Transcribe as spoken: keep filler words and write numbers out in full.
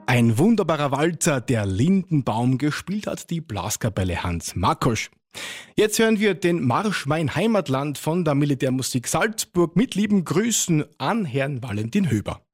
Ein wunderbarer Walzer, der Lindenbaum, gespielt hat die Blaskapelle Hans Makosch. Jetzt hören wir den Marsch Mein Heimatland von der Militärmusik Salzburg mit lieben Grüßen an Herrn Valentin Höber.